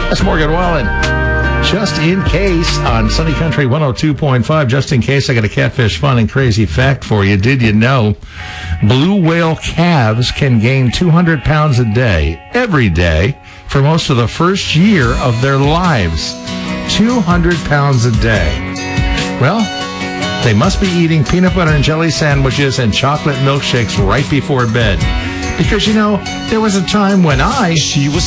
That's Morgan Wallen. Just in case on Sunny Country 102.5, just in case, I got a catfish fun and crazy fact for you. Did you know blue whale calves can gain 200 pounds a day, every day, for most of the first year of their lives? 200 pounds a day. Well, they must be eating peanut butter and jelly sandwiches and chocolate milkshakes right before bed. Because, there was a time when She was